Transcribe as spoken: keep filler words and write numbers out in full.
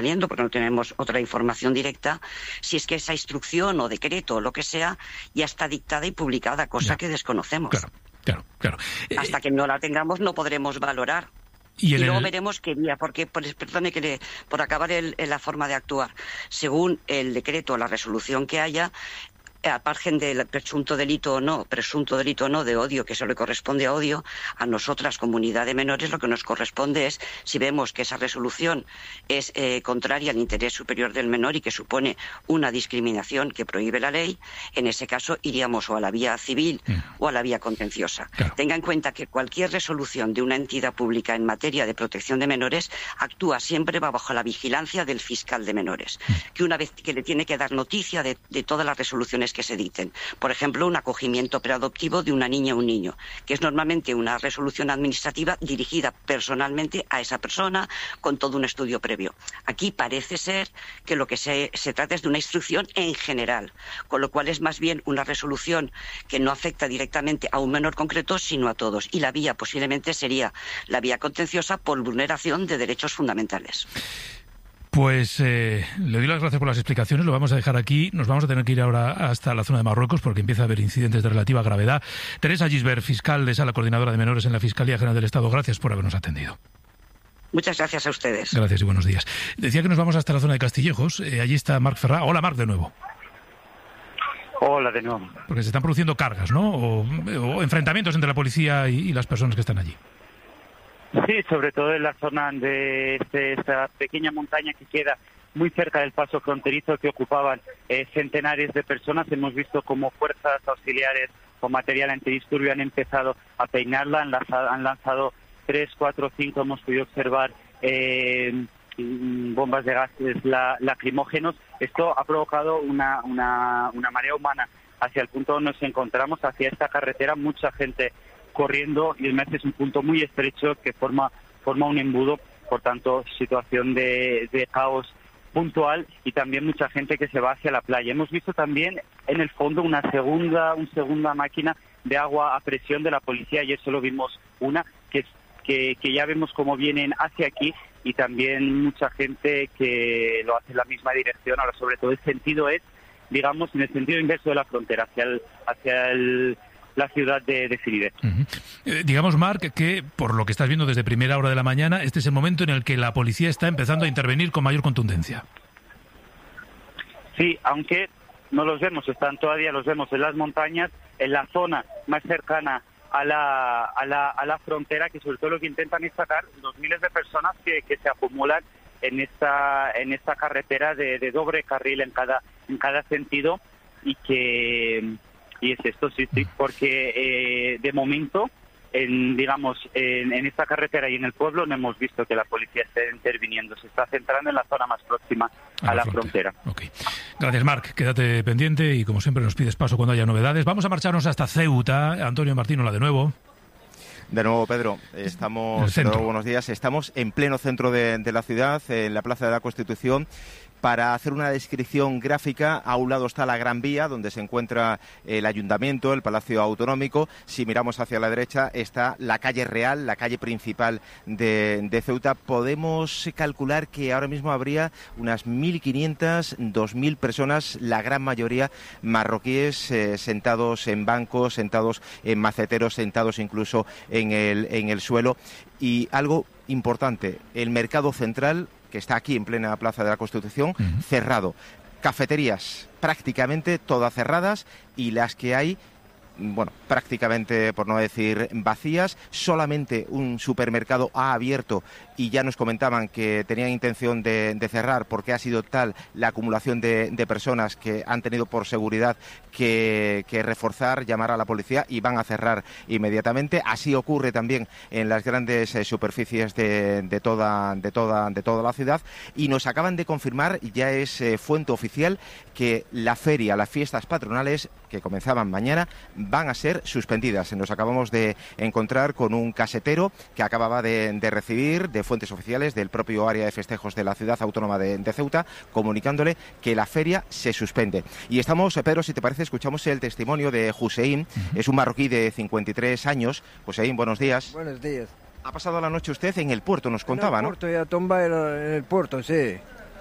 porque no tenemos otra información directa, si es que esa instrucción o decreto o lo que sea ya está dictada y publicada, cosa ya. que desconocemos. Claro, claro, claro. Hasta eh, que no la tengamos no podremos valorar. Y, y luego el... veremos qué día, porque, perdone que le, por acabar el, la forma de actuar, según el decreto o la resolución que haya, al margen del presunto delito o no, presunto delito o no de odio, que eso le corresponde a odio, a nosotras, comunidad de menores, lo que nos corresponde es, si vemos que esa resolución es eh, contraria al interés superior del menor y que supone una discriminación que prohíbe la ley, en ese caso iríamos o a la vía civil mm. o a la vía contenciosa. Claro. Tenga en cuenta que cualquier resolución de una entidad pública en materia de protección de menores actúa siempre bajo la vigilancia del fiscal de menores, mm. que una vez que le tiene que dar noticia de, de todas las resoluciones que se dicten. Por ejemplo, un acogimiento preadoptivo de una niña o un niño, que es normalmente una resolución administrativa dirigida personalmente a esa persona con todo un estudio previo. Aquí parece ser que lo que se, se trata es de una instrucción en general, con lo cual es más bien una resolución que no afecta directamente a un menor concreto, sino a todos. Y la vía posiblemente sería la vía contenciosa por vulneración de derechos fundamentales. Pues eh, le doy las gracias por las explicaciones, lo vamos a dejar aquí, nos vamos a tener que ir ahora hasta la zona de Marruecos porque empieza a haber incidentes de relativa gravedad. Teresa Gisbert, fiscal de Sala Coordinadora de Menores en la Fiscalía General del Estado, gracias por habernos atendido. Muchas gracias a ustedes. Gracias y buenos días. Decía que nos vamos hasta la zona de Castillejos, eh, allí está Marc Ferrá. Hola Marc, de nuevo. Hola de nuevo. Porque se están produciendo cargas, ¿no? O, o enfrentamientos entre la policía y, y las personas que están allí. Sí, sobre todo en la zona de, de esta pequeña montaña que queda muy cerca del paso fronterizo que ocupaban eh, centenares de personas. Hemos visto cómo fuerzas auxiliares o material antidisturbio han empezado a peinarla, han lanzado, han lanzado tres, cuatro, cinco, hemos podido observar eh, bombas de gases la, lacrimógenos. Esto ha provocado una, una, una marea humana hacia el punto donde nos encontramos, hacia esta carretera, mucha gente corriendo y además es un punto muy estrecho que forma forma un embudo, por tanto situación de, de caos puntual y también mucha gente que se va hacia la playa. Hemos visto también en el fondo una segunda una segunda máquina de agua a presión de la policía y eso lo vimos una que que, que ya vemos cómo vienen hacia aquí y también mucha gente que lo hace en la misma dirección. Ahora sobre todo el sentido es, digamos, en el sentido inverso de la frontera, hacia el hacia el la ciudad de, de Siride. Uh-huh. Eh, digamos, Marc, que por lo que estás viendo desde primera hora de la mañana, este es el momento en el que la policía está empezando a intervenir con mayor contundencia. Sí, aunque no los vemos, están todavía, los vemos en las montañas, en la zona más cercana a la, a la, a la frontera, que sobre todo lo que intentan es sacar los miles de personas que, que se acumulan en esta, en esta carretera de, de doble carril en cada, en cada sentido y que... Y es esto, sí, sí, porque eh, de momento, en, digamos, en, en esta carretera y en el pueblo no hemos visto que la policía esté interviniendo. Se está centrando en la zona más próxima a, a la, la frontera. frontera. Okay. Gracias, Marc. Quédate pendiente y, como siempre, nos pides paso cuando haya novedades. Vamos a marcharnos hasta Ceuta. Antonio Martínola, de nuevo. De nuevo, Pedro, estamos, de nuevo, buenos días, estamos en pleno centro de, de la ciudad, en la Plaza de la Constitución, para hacer una descripción gráfica. A un lado está la Gran Vía, donde se encuentra el Ayuntamiento, el Palacio Autonómico. Si miramos hacia la derecha está la calle Real, la calle principal de, de Ceuta. Podemos calcular que ahora mismo habría unas mil quinientas, dos mil personas, la gran mayoría marroquíes, eh, sentados en bancos, sentados en maceteros, sentados incluso en el, en el suelo. Y algo importante, el mercado central, que está aquí en plena Plaza de la Constitución, uh-huh. cerrado. Cafeterías prácticamente todas cerradas y las que hay, bueno, prácticamente, por no decir vacías. Solamente un supermercado ha abierto y ya nos comentaban que tenían intención de, de cerrar porque ha sido tal la acumulación de, de personas que han tenido por seguridad que, que reforzar, llamar a la policía y van a cerrar inmediatamente. Así ocurre también en las grandes eh, superficies de, de, toda, de, toda, de toda la ciudad y nos acaban de confirmar, ya es eh, fuente oficial, que la feria, las fiestas patronales que comenzaban mañana van a ser suspendidas. Nos acabamos de encontrar con un casetero que acababa de, de recibir de fuentes oficiales del propio área de festejos de la ciudad autónoma de, de Ceuta, comunicándole que la feria se suspende. Y estamos, Pedro, si te parece, escuchamos el testimonio de Hussein. Uh-huh. Es un marroquí de cincuenta y tres años. Hussein, buenos días. Buenos días. Ha pasado la noche usted en el puerto, nos contaba, ¿no? En el puerto, ¿no? Ya tumba en el puerto, sí.